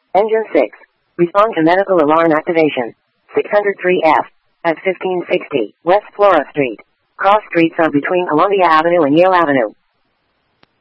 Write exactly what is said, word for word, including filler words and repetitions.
Engine six. Respond to medical alarm activation. six oh three F. At fifteen sixty West Flora Street. Cross streets are between Columbia Avenue and Yale Avenue.